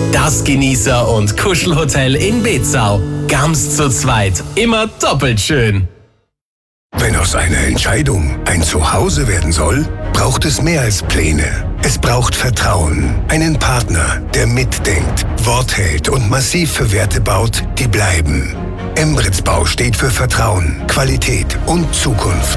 Das Genießer- und Kuschelhotel in Bezau. Ganz zu zweit. Immer doppelt schön. Wenn aus einer Entscheidung ein Zuhause werden soll, braucht es mehr als Pläne. Es braucht Vertrauen, einen Partner, der mitdenkt, Wort hält und massiv für Werte baut, die bleiben. Embrits Bau steht für Vertrauen, Qualität und Zukunft.